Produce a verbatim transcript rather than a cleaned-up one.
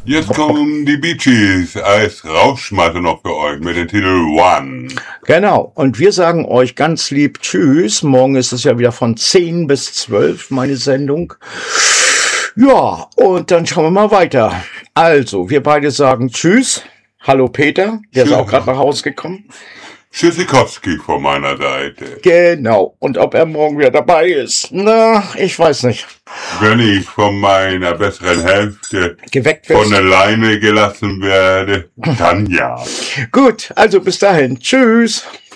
Jetzt kommen die Bee Gees als Rauschmatte noch für euch mit dem Titel One. Genau, und wir sagen euch ganz lieb Tschüss. Morgen ist es ja wieder von zehn bis zwölf, meine Sendung. Ja, und dann schauen wir mal weiter. Also, wir beide sagen Tschüss. Hallo Peter, der Tschüss. ist auch gerade nach Hause gekommen. Tschüssikowski von meiner Seite. Genau, und ob er morgen wieder dabei ist, na, ich weiß nicht. Wenn ich von meiner besseren Hälfte Geweckt von wirst. alleine gelassen werde, dann ja. Gut, also bis dahin. Tschüss.